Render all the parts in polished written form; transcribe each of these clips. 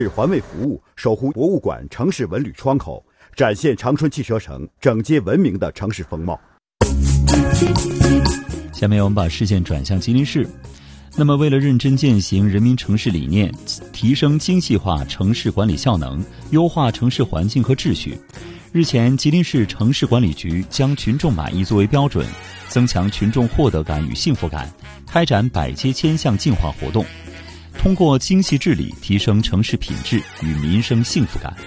环卫服务，守护博物馆城市文旅窗口，展现长春汽车城整洁文明的城市风貌。 下面我们把视线转向吉林市。那么为了认真践行人民城市理念，提升精细化城市管理效能，优化城市环境和秩序，日前吉林市城市管理局将群众满意作为标准，增强群众获得感与幸福感，开展百街千巷净化活动，通过精细治理提升城市品质与民生幸福感。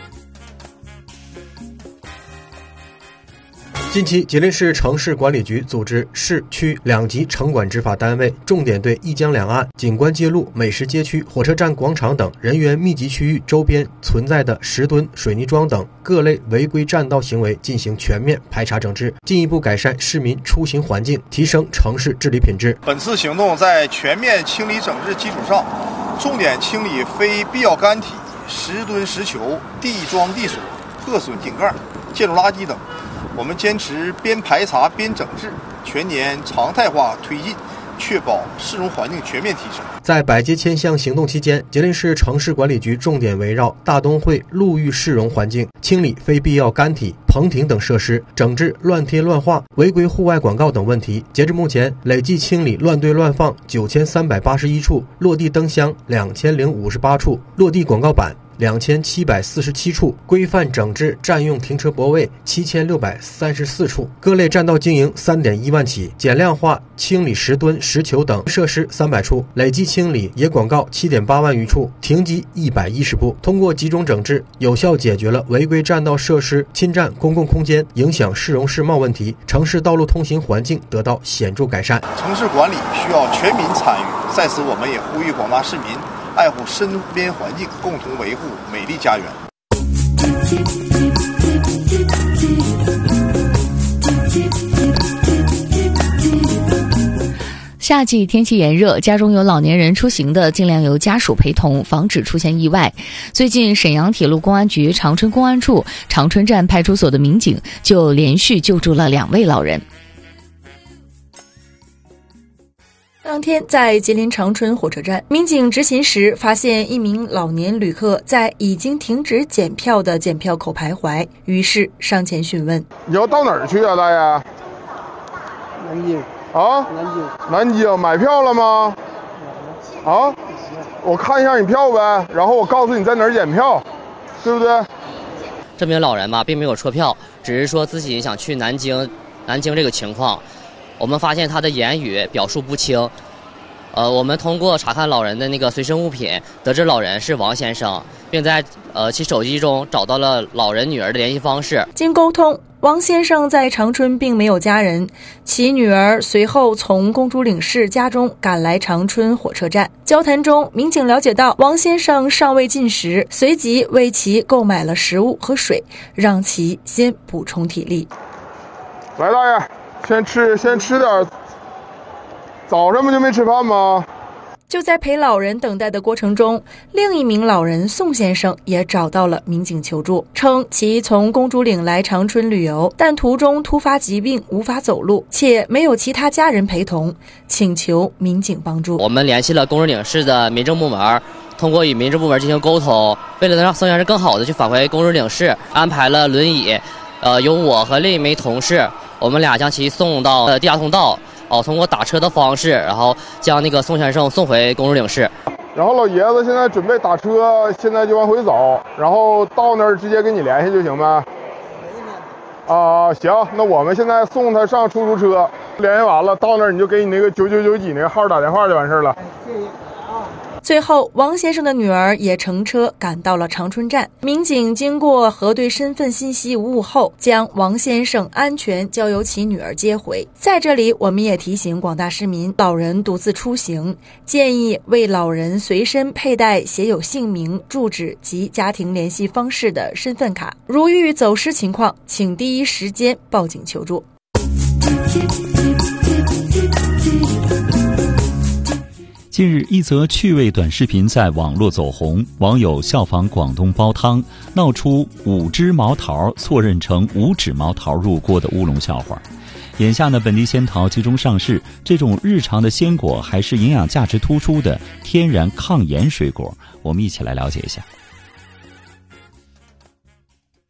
近期，吉林市城市管理局组织市区两级城管执法单位重点对一江两岸、景观街路、美食街区、火车站广场等人员密集区域周边存在的石墩、水泥桩等各类违规占道行为进行全面排查整治，进一步改善市民出行环境，提升城市治理品质。 本次行动在全面清理整治基础上，重点清理非必要干体、石墩、石球、地桩、地锁、破损井盖、建筑垃圾等。我们坚持边排查边整治，全年常态化推进，确保市容环境全面提升。 在百街千巷行动期间，吉林市城市管理局重点围绕大东会陆域市容环境，清理非必要干体、棚亭等设施，整治乱贴乱画、违规户外广告等问题。截至目前，累计清理乱堆乱放9381处，落地灯箱2058处，落地广告板2747处，规范整治占用停车泊位7634处，各类占道经营3.1万起，减量化清理石墩、石球等设施300处，累计清理野广告7.8万余处，停机110部。通过集中整治，有效解决了违规占道设施侵占公共空间、影响市容市貌问题，城市道路通行环境得到显著改善。 城市管理需要全民参与，在此我们也呼吁广大市民爱护身边环境，共同维护美丽家园。 夏季天气炎热，家中有老年人出行的，尽量由家属陪同，防止出现意外。最近，沈阳铁路公安局长春公安处长春站派出所的民警就连续救助了2位老人。当天，在吉林长春火车站，民警执勤时发现一名老年旅客在已经停止检票的检票口徘徊，于是上前询问：“ 你要到哪儿去啊，大爷？”“ 南京。”“ 啊？南京买票了吗？”“啊？我看一下你票呗，然后我告诉你在哪儿检票，对不对？” 这名老人嘛，并没有车票，只是说自己想去南京这个情况。我们发现他的言语表述不清，我们通过查看老人的那个随身物品，得知老人是王先生，并在其手机中找到了老人女儿的联系方式。 经沟通，王先生在长春并没有家人，其女儿随后从公主岭市家中赶来长春火车站。交谈中，民警了解到王先生尚未进食，随即为其购买了食物和水，让其先补充体力。 来，大爷。先吃点，早上不就没吃饭吗？ 就在陪老人等待的过程中，另一名老人宋先生也找到了民警求助，称其从公主岭来长春旅游，但途中突发疾病无法走路，且没有其他家人陪同，请求民警帮助。 我们联系了公主岭市的民政部门，通过与民政部门进行沟通，为了能让宋先生更好的去返回公主岭市，安排了轮椅，由我和另一名同事，我们俩将其送到地下通道，通过打车的方式，然后将那个宋先生送回公主岭市。 然后老爷子现在准备打车，现在就往回走，然后到那儿直接跟你联系就行呗。行，那我们现在送他上出租车，联系完了到那儿你就给你那个9990几那个号打电话就完事了。 谢谢。 最后，王先生的女儿也乘车赶到了长春站。民警经过核对身份信息无误后，将王先生安全交由其女儿接回。在这里，我们也提醒广大市民，老人独自出行，建议为老人随身佩戴写有姓名、住址及家庭联系方式的身份卡。如遇走失情况，请第一时间报警求助。 近日，一则趣味短视频在网络走红，网友效仿广东煲汤，闹出5只毛桃错认成5指毛桃入锅的乌龙笑话。眼下呢，本地仙桃集中上市，这种日常的鲜果还是营养价值突出的天然抗炎水果。我们一起来了解一下。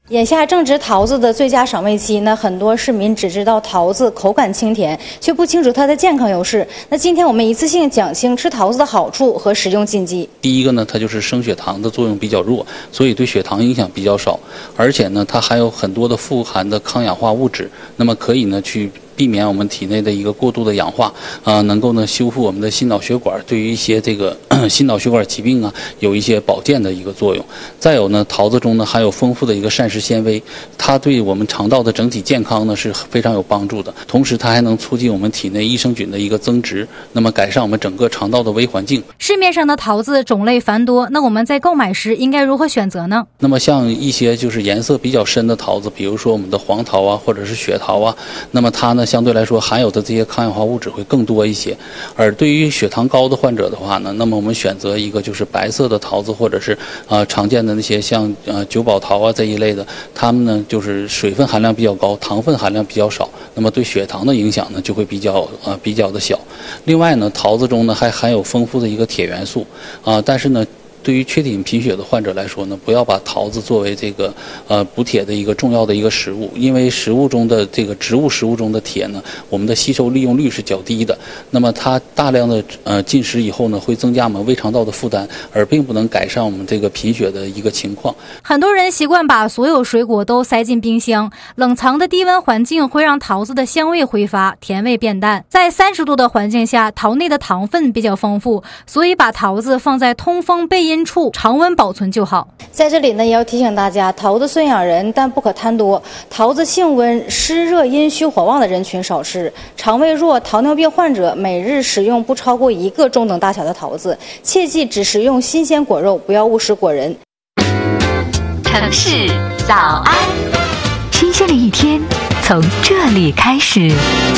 眼下正值桃子的最佳赏味期，那很多市民只知道桃子口感清甜，却不清楚它的健康优势。那今天我们一次性讲清吃桃子的好处和食用禁忌。 第一个呢，它就是升血糖的作用比较弱，所以对血糖影响比较少，而且呢，它还有很多的富含的抗氧化物质，那么可以呢去避免我们体内的一个过度的氧化，能够呢修复我们的心脑血管，对于一些这个心脑血管疾病啊，有一些保健的一个作用。再有呢，桃子中呢含有丰富的一个膳食纤维，它对我们肠道的整体健康呢是非常有帮助的。同时，它还能促进我们体内益生菌的一个增殖，那么改善我们整个肠道的微环境。 市面上的桃子种类繁多，那我们在购买时应该如何选择呢？ 那么像一些就是颜色比较深的桃子，比如说我们的黄桃啊，或者是雪桃啊，那么它呢相对来说含有的这些抗氧化物质会更多一些。而对于血糖高的患者的话呢，那么我们选择一个就是白色的桃子，或者是常见的那些像九宝桃啊这一类的，它们呢就是水分含量比较高，糖分含量比较少，那么对血糖的影响呢就会比较的小。另外呢，桃子中呢还含有丰富的一个铁元素但是呢，对于缺铁贫血的患者来说呢，不要把桃子作为这个补铁的一个重要的一个食物，因为食物中的这个植物食物中的铁呢，我们的吸收利用率是较低的。那么它大量的进食以后呢，会增加我们胃肠道的负担，而并不能改善我们这个贫血的一个情况。 很多人习惯把所有水果都塞进冰箱，冷藏的低温环境会让桃子的香味挥发，甜味变淡。在30度的环境下，桃内的糖分比较丰富，所以把桃子放在通风背阴处常温保存就好。 在这里呢，也要提醒大家，桃子虽养人，但不可贪多。桃子性温，湿热阴虚火旺的人群少吃。肠胃弱、糖尿病患者每日食用不超过1个中等大小的桃子，切记只食用新鲜果肉，不要误食果仁。 城市早安，新鲜的一天从这里开始。